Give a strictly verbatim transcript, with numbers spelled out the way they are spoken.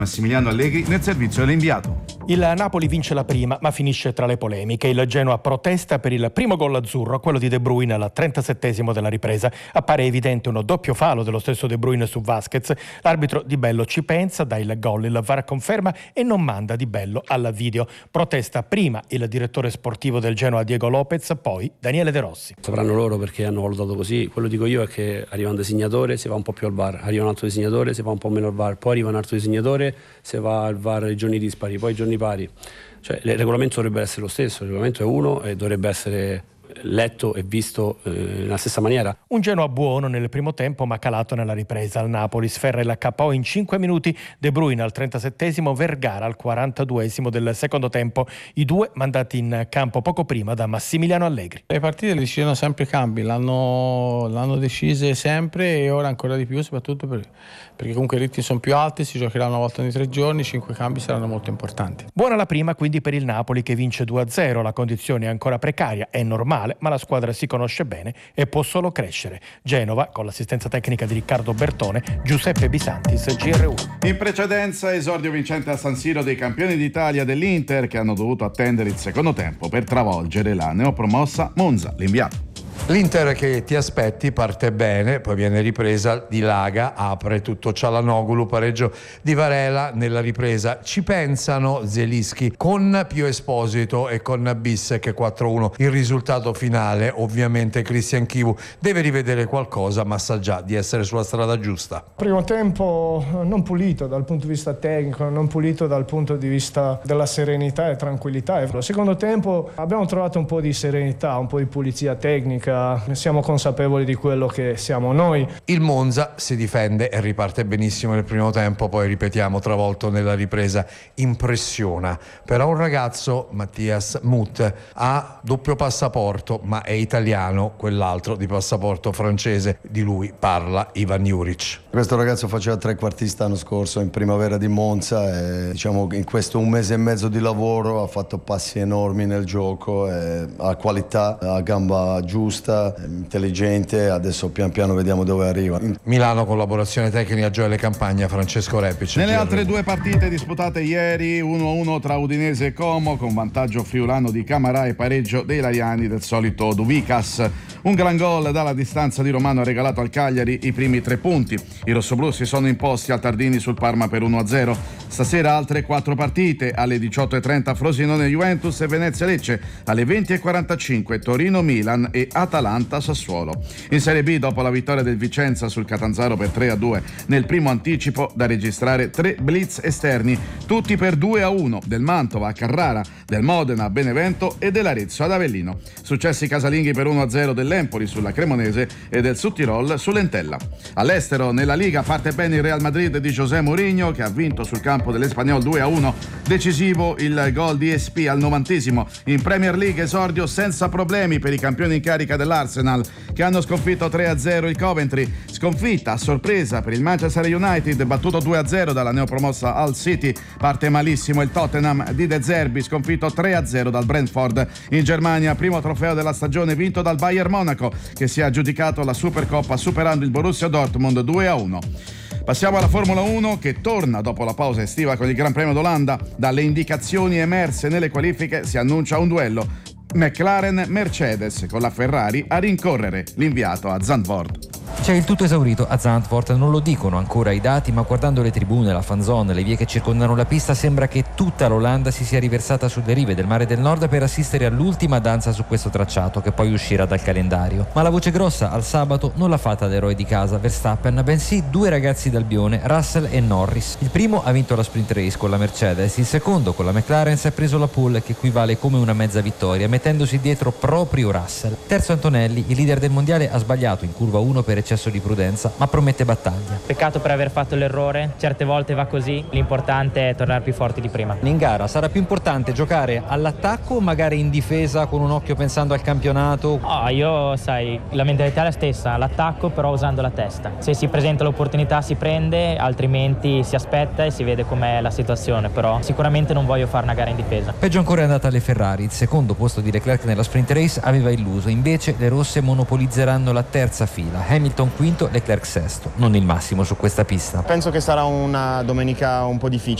Massimiliano Allegri nel servizio dell'inviato. Il Napoli vince la prima, ma finisce tra le polemiche. Il Genoa protesta per il primo gol azzurro, quello di De Bruyne al trentasettesimo della ripresa. Appare evidente un doppio fallo dello stesso De Bruyne su Vasquez. L'arbitro Di Bello ci pensa, dà il gol, il V A R conferma e non manda Di Bello al video. Protesta prima il direttore sportivo del Genoa Diego Lopez, poi Daniele De Rossi. Sapranno loro perché hanno valutato così. Quello dico io è che arriva un designatore, si va un po' più al V A R, arriva un altro designatore, si va un po' meno al V A R, poi arriva un altro designatore, se va al V A R i giorni dispari, poi i giorni pari. Cioè, il regolamento dovrebbe essere lo stesso, il regolamento è uno e dovrebbe essere letto e visto eh, nella stessa maniera. Un Genoa buono nel primo tempo ma calato nella ripresa. Al Napoli sferra il K O in cinque minuti, De Bruyne al trentasettesimo, Vergara al quarantaduesimo del secondo tempo, i due mandati in campo poco prima da Massimiliano Allegri. Le partite le decidono sempre i cambi, l'hanno, l'hanno decise sempre e ora ancora di più, soprattutto per, perché comunque i ritmi sono più alti, si giocherà una volta ogni tre giorni, cinque cambi saranno molto importanti. Buona la prima quindi per il Napoli che vince due a zero, la condizione è ancora precaria, è normale, ma la squadra si conosce bene e può solo crescere. Genova, con l'assistenza tecnica di Riccardo Bertone, Giuseppe Bisantis, G R uno. In precedenza, esordio vincente a San Siro dei campioni d'Italia dell'Inter che hanno dovuto attendere il secondo tempo per travolgere la neopromossa Monza. L'inviato. L'Inter che ti aspetti parte bene, poi viene ripresa, dilaga, apre tutto Cialanoglu, pareggio di Varela nella ripresa. Ci pensano Zielinski con Pio Esposito e con Bissek quattro a uno. Il risultato finale, ovviamente Christian Chivu deve rivedere qualcosa, ma sa già di essere sulla strada giusta. Primo tempo non pulito dal punto di vista tecnico, non pulito dal punto di vista della serenità e tranquillità. Secondo tempo abbiamo trovato un po' di serenità, un po' di pulizia tecnica. Siamo consapevoli di quello che siamo noi. Il Monza si difende e riparte benissimo nel primo tempo, poi ripetiamo travolto nella ripresa. Impressiona. Però un ragazzo, Mattias Muth, ha doppio passaporto, ma è italiano, quell'altro di passaporto francese. Di lui parla Ivan Juric. Questo ragazzo faceva trequartista l'anno scorso in primavera di Monza e diciamo in questo un mese e mezzo di lavoro ha fatto passi enormi nel gioco, e ha qualità, ha gamba giusta, è intelligente, adesso pian piano vediamo dove arriva. Milano, collaborazione tecnica Gioele Campagna, Francesco Repic. Nelle altre due partite disputate ieri, uno a uno tra Udinese e Como, con vantaggio friulano di Camarà e pareggio dei Lariani del solito Duvicas. Un gran gol dalla distanza di Romano ha regalato al Cagliari i primi tre punti. I rossoblù si sono imposti al Tardini sul Parma per uno a zero. Stasera altre quattro partite, alle diciotto e trenta Frosinone Juventus e Venezia Lecce, alle venti e quarantacinque Torino Milan e Atalanta Sassuolo. In Serie B, dopo la vittoria del Vicenza sul Catanzaro per tre a due, nel primo anticipo da registrare tre blitz esterni, tutti per due a uno, del Mantova a Carrara, del Modena a Benevento e dell'Arezzo ad Avellino. Successi casalinghi per uno a zero dell'Empoli sulla Cremonese e del Sudtirol sull'Entella. All'estero, nella Liga, parte bene il Real Madrid di José Mourinho, che ha vinto sul campo dell'Espanyol due a uno. Decisivo il gol di E S P al novantesimo. In Premier League esordio senza problemi per i campioni in carica dell'Arsenal, che hanno sconfitto tre a zero il Coventry. Sconfitta a sorpresa per il Manchester United, battuto due a zero dalla neopromossa Hull City. Parte malissimo il Tottenham di De Zerbi, sconfitto tre a zero dal Brentford. In Germania, primo trofeo della stagione vinto dal Bayern Monaco, che si è aggiudicato la Supercoppa superando il Borussia Dortmund due a uno. Passiamo alla Formula uno, che torna dopo la pausa estiva con il Gran Premio d'Olanda. Dalle indicazioni emerse nelle qualifiche si annuncia un duello McLaren-Mercedes, con la Ferrari a rincorrere. L'inviato a Zandvoort. C'è il tutto esaurito a Zandvoort, non lo dicono ancora i dati, ma guardando le tribune, la fanzone, le vie che circondano la pista, sembra che tutta l'Olanda si sia riversata sulle rive del Mare del Nord per assistere all'ultima danza su questo tracciato, che poi uscirà dal calendario. Ma la voce grossa al sabato non l'ha fatta l'eroe di casa Verstappen, bensì due ragazzi d'Albione, Russell e Norris. Il primo ha vinto la sprint race con la Mercedes, il secondo con la McLaren si è preso la pole, che equivale come una mezza vittoria, mettendosi dietro proprio Russell. Terzo Antonelli, il leader del mondiale, ha sbagliato in curva uno per eccesso di prudenza, ma promette battaglia. Peccato per aver fatto l'errore, certe volte va così, l'importante è tornare più forti di prima. In gara sarà più importante giocare all'attacco o magari in difesa con un occhio pensando al campionato? Oh, io sai, la mentalità è la stessa, all'attacco però usando la testa. Se si presenta l'opportunità si prende, altrimenti si aspetta e si vede com'è la situazione, però sicuramente non voglio fare una gara in difesa. Peggio ancora è andata alle Ferrari, il secondo posto di Leclerc nella sprint race aveva illuso, invece le rosse monopolizzeranno la terza fila. Hamilton Hamilton quinto, Leclerc sesto. Non il massimo su questa pista. Penso che sarà una domenica un po' difficile.